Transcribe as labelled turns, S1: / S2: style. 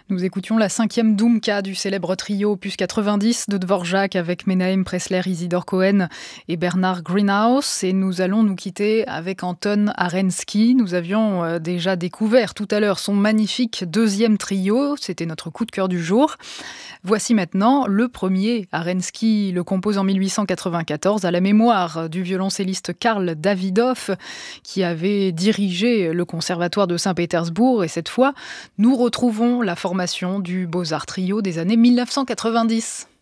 S1: Nous écoutions la 5e Doumka du célèbre trio Opus 90 de Dvorak avec Menahem Pressler, Isidore Cohen et Bernard Greenhouse. Et nous allons nous quitter avec Anton Arensky. Nous avions déjà découvert tout à l'heure son magnifique 2e trio. C'était notre coup de cœur du jour. Voici maintenant le premier. Arensky le compose en 1894 à la mémoire du violoncelliste Karl Davidov qui avait dirigé le conservatoire de Saint-Pétersbourg. Et cette fois, nous retrouvons la formation du Beaux-Arts Trio des années 1990.